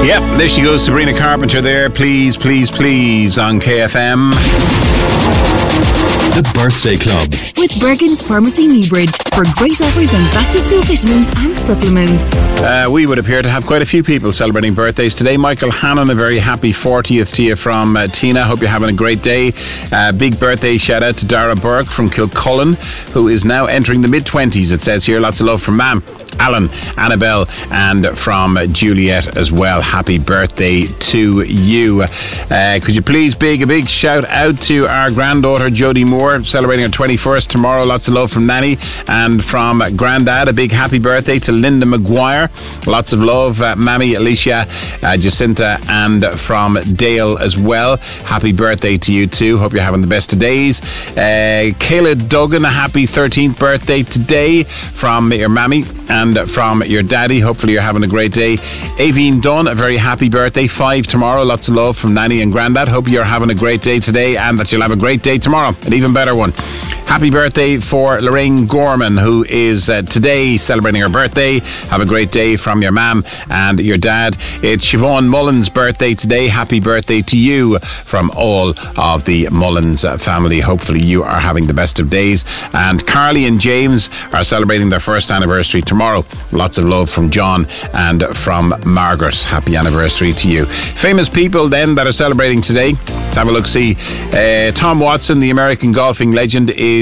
Yep, there she goes, Sabrina Carpenter there. Please, please, please on KFM. The Birthday Club with Bergen's Pharmacy Newbridge for great offers on back-to-school vitamins and supplements. We would appear to have quite a few people celebrating birthdays today. Michael Hannon, a very happy 40th to you from Tina. Hope you're having a great day. Big birthday shout out to Dara Burke from Kilcullen, who is now entering the mid-20s. It says here, lots of love from Mam, Alan, Annabelle, and from Juliet as well. Happy birthday to you. Could you please a big shout out to our granddaughter Jodie Moore, celebrating her 21st tomorrow. Lots of love from Nanny and from Grandad. A big happy birthday to Linda Maguire. Lots of love, Mammy, Alicia, Jacinta, and from Dale as well. Happy birthday to you too. Hope you're having the best of days. Kayla Duggan, a happy 13th birthday today from your mammy and from your daddy. Hopefully you're having a great day. Aveen Dunn, a very happy birthday, 5 tomorrow. Lots of love from Nanny and Grandad. Hope you're having a great day today and that you'll have a great day tomorrow, an even better one. Happy birthday for Lorraine Gorman, who is today celebrating her birthday. Have a great day from your mam and your dad. It's Siobhan Mullins' birthday today. Happy birthday to you from all of the Mullins family. Hopefully you are having the best of days. And Carly and James are celebrating their first anniversary tomorrow. Lots of love from John and from Margaret. Happy anniversary to you. Famous people then that are celebrating today. Let's have a look-see. Tom Watson, the American golfing legend, is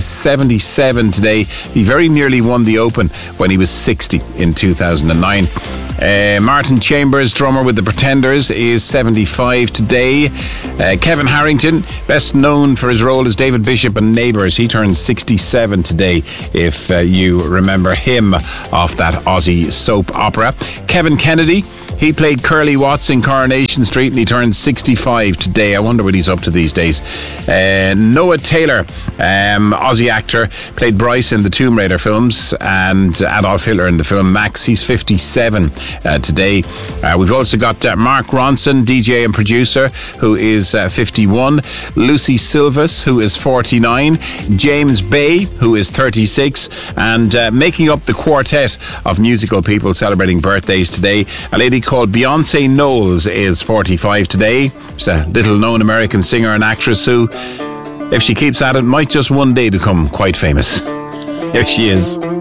77 today. He very nearly won the Open when he was 60 in 2009. Martin Chambers, drummer with the Pretenders, is 75 today. Kevin Harrington, best known for his role as David Bishop in Neighbours, he turns 67 today, if you remember him off that Aussie soap opera. Kevin Kennedy, he played Curly Watts in Coronation Street and he turned 65 today. I wonder what he's up to these days. Noah Taylor, Aussie actor, played Bryce in the Tomb Raider films and Adolf Hitler in the film Max. He's 57 today. We've also got Mark Ronson, DJ and producer, who is 51. Lucy Silvas, who is 49. James Bay, who is 36. And making up the quartet of musical people celebrating birthdays today, a lady called Beyonce Knowles is 45 today. She's a little known American singer and actress who, if she keeps at it, might just one day become quite famous. There she is.